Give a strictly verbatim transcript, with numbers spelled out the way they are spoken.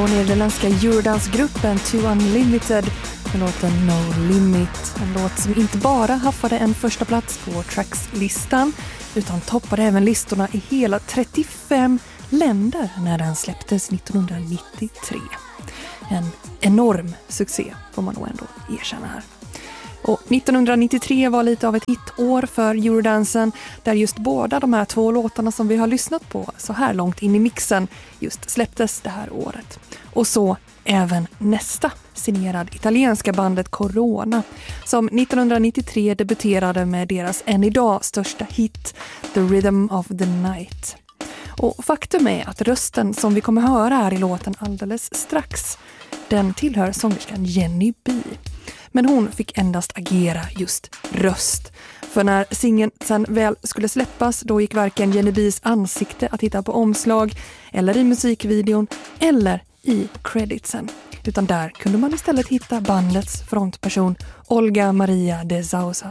nederländska Eurodance-gruppen Two Unlimited med låten No Limit. En låt som inte bara haffade en första plats på Tracks-listan utan toppade även listorna i hela trettiofem länder när den släpptes nittonhundranittiotre. En enorm succé får man nog ändå erkänna här. Och nittonhundranittiotre var lite av ett hitår för Eurodansen, där just båda de här två låtarna som vi har lyssnat på så här långt in i mixen just släpptes det här året. Och så även nästa, signerad italienska bandet Corona, som nittonhundranittiotre debuterade med deras än idag största hit, The Rhythm of the Night. Och faktum är att rösten som vi kommer höra här i låten alldeles strax, den tillhör sångerskan Jenny B. Men hon fick endast agera just röst. För när singeln sen väl skulle släppas, då gick varken Jenny B's ansikte att hitta på omslag eller i musikvideon eller i creditsen. Utan där kunde man istället hitta bandets frontperson Olga Maria de Sousa.